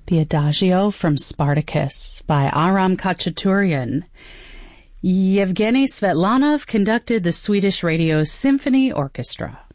The Adagio from Spartacus by Aram Khachaturian. Yevgeny Svetlanov conducted the Swedish Radio Symphony Orchestra.